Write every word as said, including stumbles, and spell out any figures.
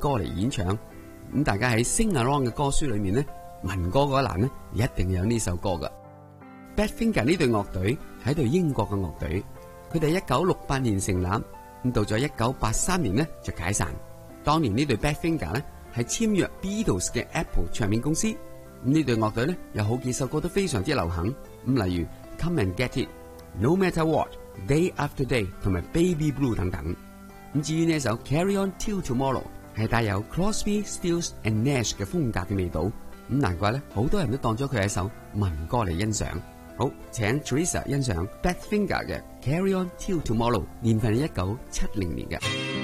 歌嚟演唱。咁大家喺 Sing Along 嘅歌書裏面咧，民歌嗰一欄咧一定有呢首歌噶。Badfinger 呢隊樂隊係一隊英國嘅樂隊，佢哋一九六八年成立，咁到咗一九八三年咧就解散。當年呢隊 Badfinger 咧係簽約 Beatles 嘅 Apple 唱片公司，咁呢隊樂隊咧有好幾首歌都非常之流行，咁例如 Come and Get It、No Matter What、Day After Day 同埋 Baby Blue 等等。咁至於呢一首 Carry On Till Tomorrow 係帶有 Crosby、Stills and Nash 嘅風格嘅味道，咁難怪咧好多人都當咗佢係一首民歌嚟欣賞。好，請 Teresa 欣賞 Badfinger 嘅 Carry On Till Tomorrow， 年份係一九七零年嘅。